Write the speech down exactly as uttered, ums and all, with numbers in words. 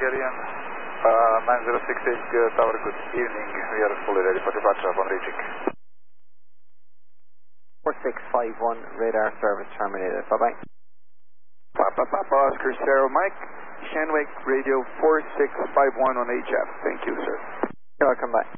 Bulgarian. Uh, nine zero six eight uh, Tower, good evening. We are fully ready for departure upon reaching. four six five one, radar service terminated. Bye-bye. Papa Papa Oscar Zero Mike, Shanwick Radio four six five one on H F. Thank you, sir. You're welcome, bye.